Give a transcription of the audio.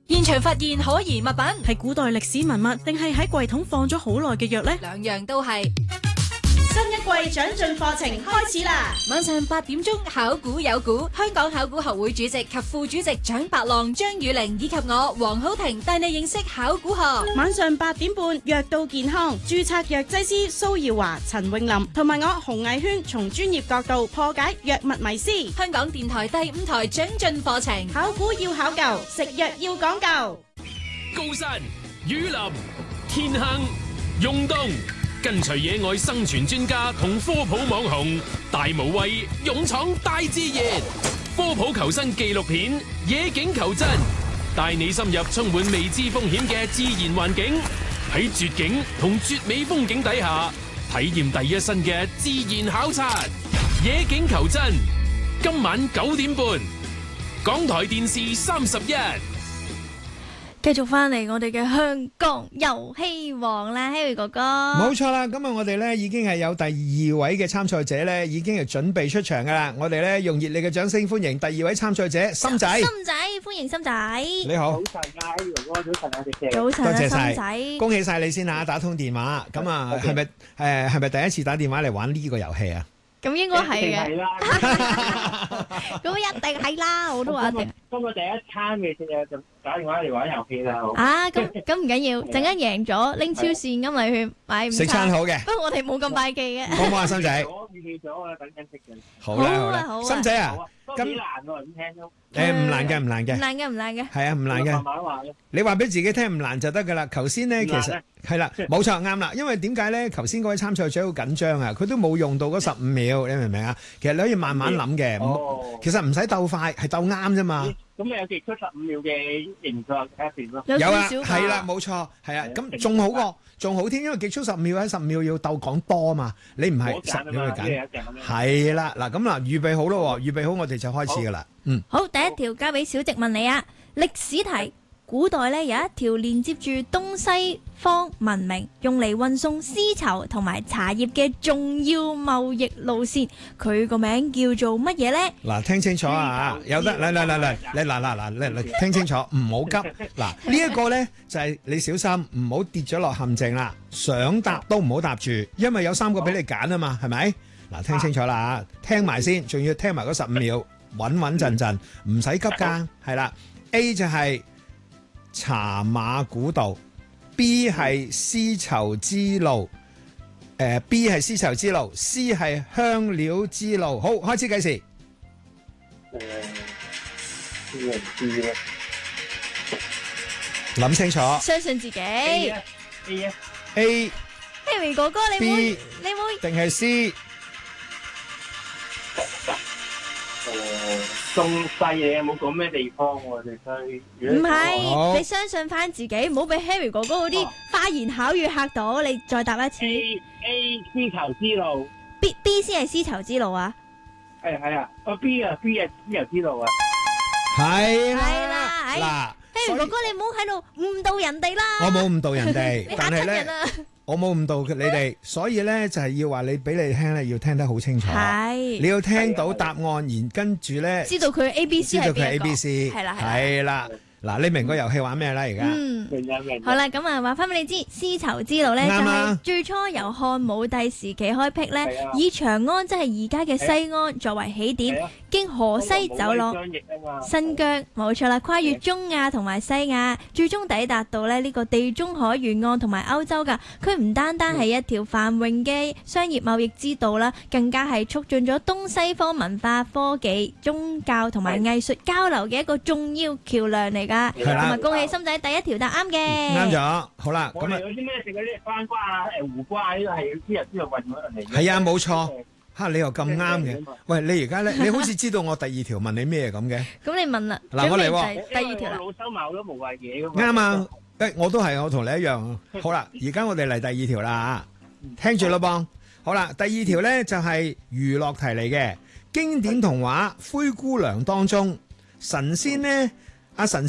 現場發現可疑物品， 係古代歷史文物定係喺櫃桶放咗好耐嘅藥呢？ 兩樣都係。 新一季長進課程開始啦！ 晚上8點鐘，考古有股，香港考古學會主席及副主席蔣伯浪、張宇玲以及我黃浩庭帶你認識考古學。 晚上8點半，藥到健康，註冊藥劑師蘇耀華、陳詠琳同埋我洪藝軒，從專業角度破解藥物迷思。 香港電台第5台長進課程， 考古要考究，食藥要講究。 高山、雨林、天坑、湧動，跟隨野外生存專家同科普網紅大無畏勇闖大自然，科普求生紀錄片《野境求真》，帶你深入充滿未知風險嘅自然環境，喺絕境同絕美風景底下，體驗第一身嘅自然考察。《野境求真》今晚9點半，港台電視31。 繼續翻嚟我哋嘅香港遊戲王啦 ，Harry 哥哥。 冇錯啦，今日我哋咧已經係有第2位嘅參賽者咧，已經係準備出場噶啦。我哋咧用熱烈嘅掌聲歡迎第2位參賽者心仔。 心仔，歡迎心仔。 你好。 早晨啊，Harry 哥哥，早晨啊，謝謝。 早晨啊， 多謝晒心仔。 恭喜晒你先啊，打通電話。咁啊，係咪第一次打電話嚟玩呢個遊戲啊？ 咁應該係嘅。 係啦。 咁一定係啦，我都話一定。 今日第一餐嘅時候就打電話嚟玩遊戲啦。 啊，咁唔緊要，陣間贏咗拎超市金禮券買午餐。 食餐好嘅。 不過我哋冇咁拜記嘅。 好唔好啊，心仔？ 我預備咗啊，等緊食緊。 好啦好啦，心仔啊， 咁幾難喎，咁聽都。 唔難嘅，唔難嘅。 唔難嘅，唔難嘅。 係啊，唔難嘅。 慢慢話咯。 你話俾自己聽唔難就得噶啦。頭先咧其實係啦，冇錯啱啦。因為點解咧？頭先嗰位參賽者好緊張啊，佢都冇用到嗰15秒，你明唔明啊？其實你可以慢慢諗嘅。其實唔使鬥快，係鬥啱啫嘛。 咁你有極速15秒嘅形狀睇片咯。 有啊，係啦，冇錯，係啊。咁仲好過，仲好添，因為極速15秒喺15秒要鬥講多嘛。你唔係10秒去揀。係啦，嗱咁嗱，預備好咯，預備好我哋就開始噶啦。 好，第一條交俾小植問你啊，歷史題。古代咧有一條連接住東西方文明，用嚟運送絲綢同埋茶葉嘅重要貿易路線，佢個名叫做乜嘢呢？ 嗱，聽清楚啊！有得嚟，聽清楚，唔好急。嗱，呢一個呢就係你小心，唔好跌咗落陷阱啦。想答都唔好答住，因為有3個俾你揀啊嘛，係咪？嗱，聽清楚啦，聽埋先，仲要聽埋嗰15秒，穩穩陣陣，唔使急㗎。係啦 ，A 就係茶馬古道 ，B 係絲綢之路，B 係絲綢之路 ，C 係香料之路。好，開始計時。諗清楚。 相信自己。 A。 Harry 哥哥，你會定係 C？ 咁細嘢有冇講咩地方喎？地區唔係，你相信翻自己，唔好俾 Harry 哥哥嗰啲花言巧語嚇到。你再答一次。 A 絲綢之路。 B 先係絲綢之路啊？ 係啊，B 係絲綢之路啊。 係啦。 嗱，Harry 哥哥你唔好喺度誤導人哋啦。 我冇誤導人哋， 你嚇親人啊！ 我冇誤導你哋，所以咧就係要話你俾你聽咧，要聽得好清楚。 係， 你要聽到答案，然跟住咧， 知道佢 A B C 係邊個？ 知道佢 A B C 係啦。嗱，你明個遊戲玩咩啦？而家明。 好啦，咁啊話翻俾你知，絲綢之路咧就係最初由漢武帝時期開闢咧，以長安即係而家嘅西安作為起點，經河西走廊、新疆，冇錯啦，跨越中亞同埋西亞，最終抵達到咧呢個地中海沿岸同埋歐洲噶。佢唔單單係一條繁榮嘅商業貿易之道啦，更加係促進咗東西方文化、科技、宗教同埋藝術交流嘅一個重要橋梁嚟。係啦，恭喜心仔第一條答啱嘅， 啱咗，好啦，咁啊， 有啲咩食嗰啲番瓜啊、胡瓜呢個係絲綢之路運咗嚟。 係啊，冇錯，吓你又咁啱嘅。喂，你而家咧，你好似知道我第2條問你咩咁嘅？ 咁你問啦， 嗱我嚟喎， 第2條啦。 老收埋好多無謂嘢噶嘛。 啱啊，我都係，我同你一樣。好啦，而家我哋嚟第2條啦，聽住咯噃。好啦，第2條咧就係娛樂題嚟嘅，經典童話《灰姑娘》當中，神仙呢。阿神仙